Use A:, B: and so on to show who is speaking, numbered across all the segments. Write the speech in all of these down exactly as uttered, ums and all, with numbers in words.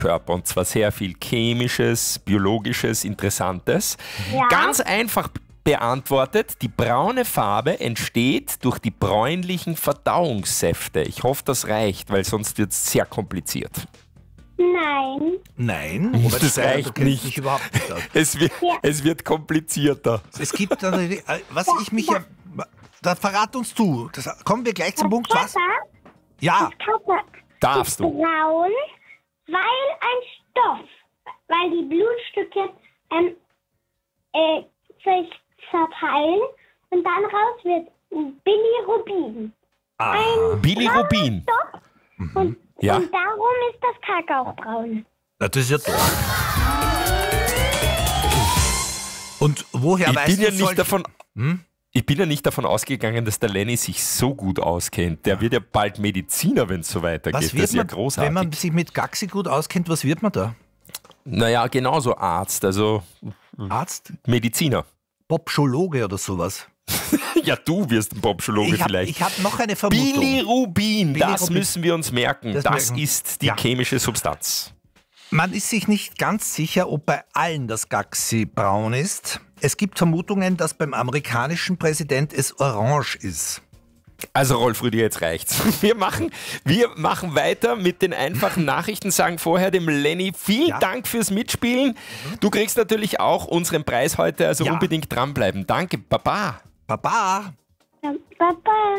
A: Körper, und zwar sehr viel Chemisches, Biologisches, Interessantes.
B: Ja.
A: Ganz einfach beantwortet, die braune Farbe entsteht durch die bräunlichen Verdauungssäfte. Ich hoffe, das reicht, weil sonst wird es sehr kompliziert.
B: Nein.
C: Nein,
A: Das
C: Robert Steiner,
A: reicht
C: du kennst
A: nicht.
C: dich überhaupt nicht aus.
A: Es wird,
B: Ja.
A: es wird komplizierter.
C: Es gibt, eine, was ich mich ja, da verrat uns du, das, kommen wir gleich zum Punkt, was?
B: Papa,
C: Ja,
B: Papa
A: Darfst
B: ist
A: du?
B: braun, weil ein Stoff, weil die Blutstücke ähm, äh, sich zerteilen und dann raus wird Bilirubin.
C: aha.
A: Bilirubin.
B: Stoff und,
A: Ja.
B: und darum ist das Kakao braun.
C: Na, das ist ja toll. Und woher
A: Ich
C: weißt
A: bin
C: du
A: ja nicht
C: solche-
A: davon...
C: Hm?
A: Ich bin ja nicht davon ausgegangen, dass der Lenny sich so gut auskennt. Der wird ja bald Mediziner, wenn es so weitergeht.
C: Was
A: Das
C: wird
A: ist ja
C: man,
A: großartig.
C: wenn man sich mit Gaxi gut auskennt, was wird man da?
A: Naja, genauso Arzt, also
C: Arzt?
A: Mediziner.
C: Popschologe oder sowas?
A: Ja, du wirst ein Popschologe
C: Ich habe
A: vielleicht.
C: hab noch eine Vermutung.
A: Bilirubin, das
C: Bilirubin.
A: müssen wir uns merken.
C: Das
A: Das,
C: merken.
A: ist die
C: Ja.
A: chemische Substanz.
C: Man ist sich nicht ganz sicher, ob bei allen das Gaxi braun ist. Es gibt Vermutungen, dass beim amerikanischen Präsident es orange ist.
A: Also Rolf Rüdiger, jetzt reicht's. Wir machen, wir machen weiter mit den einfachen Nachrichten, sagen vorher dem Lenny vielen
C: Ja.
A: Dank fürs Mitspielen. Du kriegst natürlich auch unseren Preis heute, also
C: Ja.
A: unbedingt dranbleiben. Danke, Baba.
C: Baba!
B: Ja, Papa.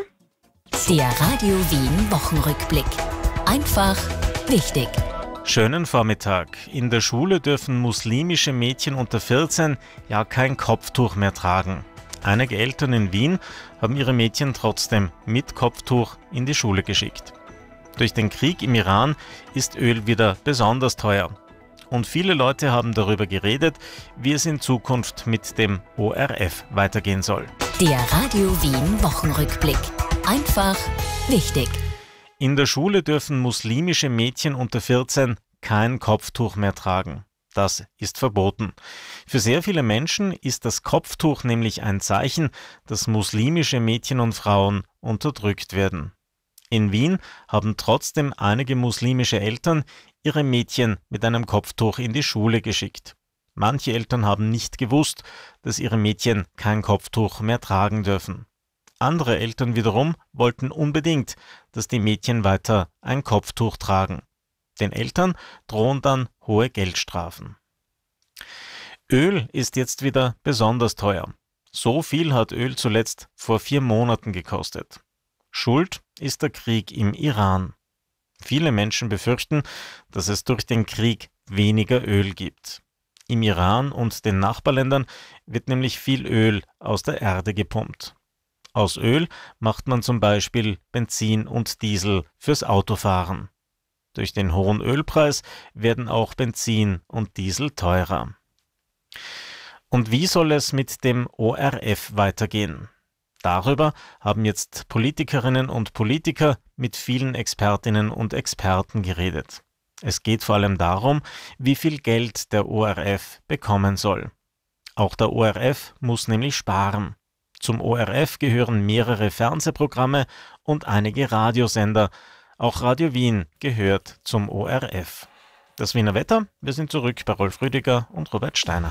D: Der Radio Wien Wochenrückblick. Einfach wichtig.
E: Schönen Vormittag. In der Schule dürfen muslimische Mädchen unter vierzehn ja kein Kopftuch mehr tragen. Einige Eltern in Wien haben ihre Mädchen trotzdem mit Kopftuch in die Schule geschickt. Durch den Krieg im Iran ist Öl wieder besonders teuer. Und viele Leute haben darüber geredet, wie es in Zukunft mit dem O R F weitergehen soll.
D: Der Radio Wien Wochenrückblick. Einfach wichtig.
E: In der Schule dürfen muslimische Mädchen unter vierzehn kein Kopftuch mehr tragen. Das ist verboten. Für sehr viele Menschen ist das Kopftuch nämlich ein Zeichen, dass muslimische Mädchen und Frauen unterdrückt werden. In Wien haben trotzdem einige muslimische Eltern ihre Mädchen mit einem Kopftuch in die Schule geschickt. Manche Eltern haben nicht gewusst, dass ihre Mädchen kein Kopftuch mehr tragen dürfen. Andere Eltern wiederum wollten unbedingt, dass die Mädchen weiter ein Kopftuch tragen. Den Eltern drohen dann hohe Geldstrafen. Öl ist jetzt wieder besonders teuer. So viel hat Öl zuletzt vor vier Monaten gekostet. Schuld ist der Krieg im Iran. Viele Menschen befürchten, dass es durch den Krieg weniger Öl gibt. Im Iran und den Nachbarländern wird nämlich viel Öl aus der Erde gepumpt. Aus Öl macht man zum Beispiel Benzin und Diesel fürs Autofahren. Durch den hohen Ölpreis werden auch Benzin und Diesel teurer. Und wie soll es mit dem O R F weitergehen? Darüber haben jetzt Politikerinnen und Politiker mit vielen Expertinnen und Experten geredet. Es geht vor allem darum, wie viel Geld der O R F bekommen soll. Auch der O R F muss nämlich sparen. Zum O R F gehören mehrere Fernsehprogramme und einige Radiosender. Auch Radio Wien gehört zum O R F. Das Wiener Wetter, wir sind zurück bei Rolf Rüdiger und Robert Steiner.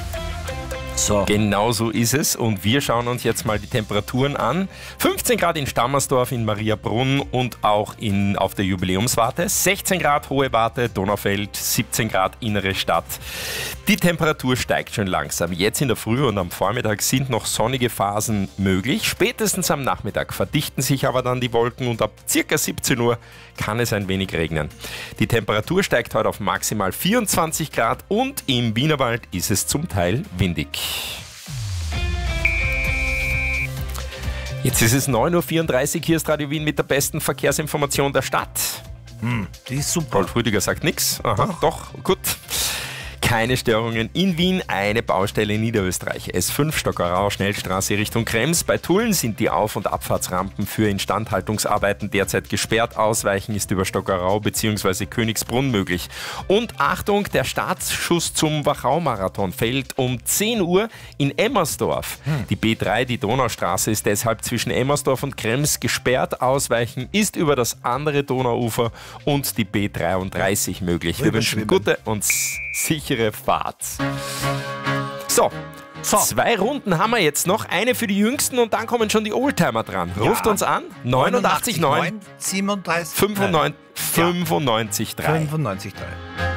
C: So.
A: Genau so ist es und wir schauen uns jetzt mal die Temperaturen an. fünfzehn Grad in Stammersdorf, in Mariabrunn und auch in, auf der Jubiläumswarte. sechzehn Grad Hohe Warte, Donaufeld, siebzehn Grad Innere Stadt. Die Temperatur steigt schon langsam. Jetzt in der Früh und am Vormittag sind noch sonnige Phasen möglich. Spätestens am Nachmittag verdichten sich aber dann die Wolken und ab ca. siebzehn Uhr kann es ein wenig regnen. Die Temperatur steigt heute auf maximal vierundzwanzig Grad und im Wienerwald ist es zum Teil windig. Jetzt ist es neun Uhr vierunddreißig, hier ist Radio Wien mit der besten Verkehrsinformation der Stadt.
C: Hm, die ist super.
A: Rolf Rüdiger sagt nichts. Aha, doch, gut. Keine Störungen in Wien, eine Baustelle in Niederösterreich. S fünf Stockerau, Schnellstraße Richtung Krems. Bei Tulln sind die Auf- und Abfahrtsrampen für Instandhaltungsarbeiten derzeit gesperrt. Ausweichen ist über Stockerau bzw. Königsbrunn möglich. Und Achtung, der Startschuss zum Wachau-Marathon fällt um zehn Uhr in Emmersdorf. Hm. Die B drei, die Donaustraße, ist deshalb zwischen Emmersdorf und Krems gesperrt. Ausweichen ist über das andere Donauufer und die B dreiunddreißig möglich. Wir wünschen gute und sichere Fahrt. So. So. Zwei Runden haben wir jetzt noch, eine für die Jüngsten und dann kommen schon die Oldtimer dran. Ruft ja. uns an, neunundachtzig neun,
C: siebenunddreißig,
A: fünfundneunzig, fünfundneunzig drei.
C: fünfundneunzig drei.